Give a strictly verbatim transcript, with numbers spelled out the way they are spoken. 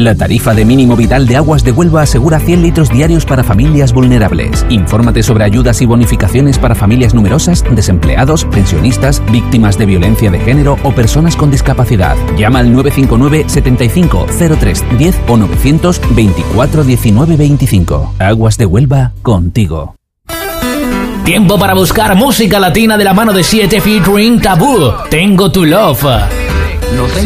La tarifa de mínimo vital de Aguas de Huelva asegura cien litros diarios para familias vulnerables. Infórmate sobre ayudas y bonificaciones para familias numerosas, desempleados, pensionistas, víctimas de violencia de género o personas con discapacidad. Llama al nueve cinco nueve, setenta y cinco, cero tres, diez o novecientos veinticuatro diecinueve veinticinco. Aguas de Huelva, contigo. Tiempo para buscar música latina de la mano de siete featuring Tabú. Tengo tu love.